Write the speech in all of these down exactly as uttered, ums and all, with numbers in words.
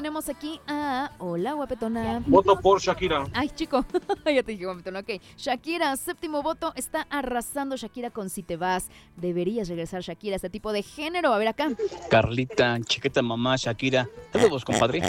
tenemos aquí a... Hola, guapetona. Voto por Shakira. Ay, chico, ya te dije guapetona, ok. Shakira, séptimo voto, está arrasando Shakira con Si te vas. Deberías regresar, Shakira, a este tipo de género. A ver acá. Carlita, chiquita mamá, Shakira. Saludos, compadre.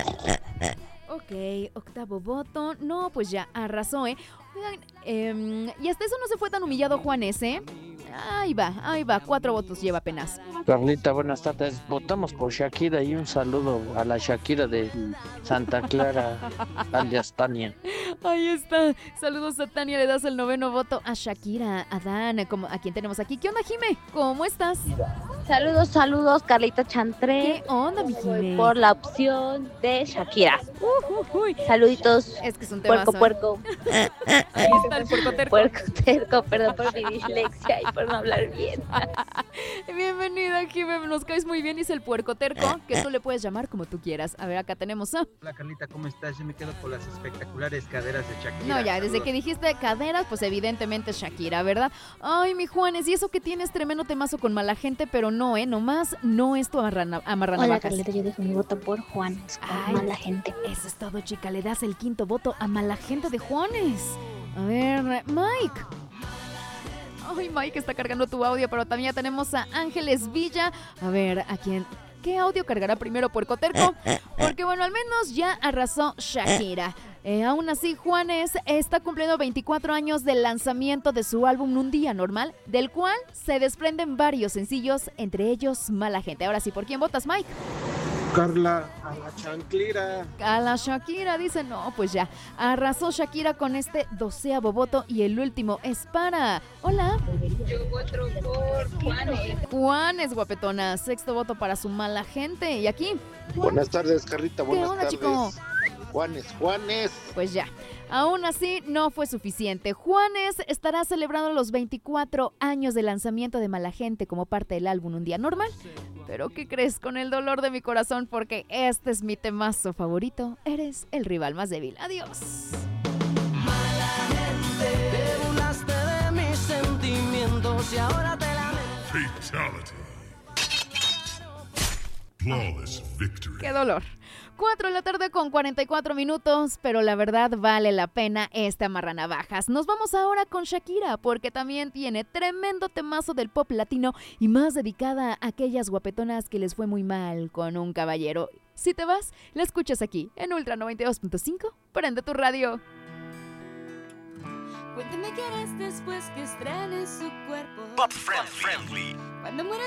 Ok, octavo voto. No, pues ya arrasó, ¿eh? Oigan, eh, y hasta eso no se fue tan humillado Juanes, ¿eh? Ahí va, ahí va, cuatro votos lleva apenas. Carlita, buenas tardes. Votamos por Shakira y un saludo a la Shakira de Santa Clara, alias Tania. Ahí está. Saludos a Tania, le das el noveno voto a Shakira, a Dan, como, a quien tenemos aquí. ¿Qué onda, Jime? ¿Cómo estás? Saludos, saludos, Carlita Chantré. ¿Qué onda, mi Jime? Por la opción de Shakira. Uh, uh, uy. Saluditos. Es que es un temazo. Puerco, puerco. Ahí está el puerco terco. Puerco terco, perdón por mi dislexia y por no hablar bien. Bienvenida, Jime, nos caes muy bien, dice el puerco terco, que tú le puedes llamar como tú quieras. A ver, acá tenemos a... Hola Carlita, ¿cómo estás? Yo me quedo con las espectaculares caderas de Shakira. No, ya, Saludos. desde que dijiste caderas, pues evidentemente Shakira, ¿verdad? Ay, mi Juanes, y eso que tienes tremendo temazo con mala gente, pero no, ¿eh? Nomás no es tu amarrana, amarranavajas. Hola Carlita, yo dejo mi voto por Juanes, con Ay, mala gente. Eso es todo, chica, le das el quinto voto a mala gente de Juanes. A ver, Mike. Ay, Mike está cargando tu audio, pero también ya tenemos a Ángeles Villa. A ver, ¿a quién? ¿Qué audio cargará primero, puerco terco? Porque bueno, al menos ya arrasó Shakira. Eh, aún así, Juanes está cumpliendo veinticuatro años del lanzamiento de su álbum Un Día Normal, del cual se desprenden varios sencillos, entre ellos Mala Gente. Ahora sí, ¿por quién votas, Mike? Carla, a la chanclera. A la Shakira, dice, no, pues ya. Arrasó Shakira con este doceavo voto y el último es para... Hola. Yo voto por Juanes. Juanes, guapetona. Sexto voto para su Mala Gente. Y aquí... Buenas tardes, Carlita, buenas ¿Qué onda, tardes. chico? Juanes, Juanes. Pues ya. Aún así, no fue suficiente. Juanes estará celebrando los veinticuatro años de lanzamiento de Mala Gente como parte del álbum Un Día Normal. Pero ¿qué crees? Con el dolor de mi corazón, porque este es mi temazo favorito. Eres el rival más débil. Adiós. Mala gente, te burlaste de mis sentimientos y ahora te lamento. Fatality. Flawless victory. ¡Qué dolor! cuatro de la tarde con cuarenta y cuatro minutos, pero la verdad vale la pena este amarranavajas. Nos vamos ahora con Shakira, porque también tiene tremendo temazo del pop latino y más dedicada a aquellas guapetonas que les fue muy mal con un caballero. Si te vas, la escuchas aquí, en Ultra noventa y dos punto cinco. Prende tu radio. Cuéntame qué harás después que estrenes su cuerpo. Pop friendly. Cuando muera